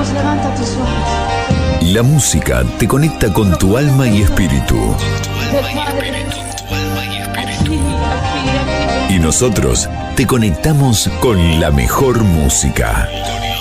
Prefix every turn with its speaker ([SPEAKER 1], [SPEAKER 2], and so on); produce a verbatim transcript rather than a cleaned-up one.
[SPEAKER 1] levántate suave.
[SPEAKER 2] La música te conecta con tu alma y espíritu. Y nosotros te conectamos con la mejor música.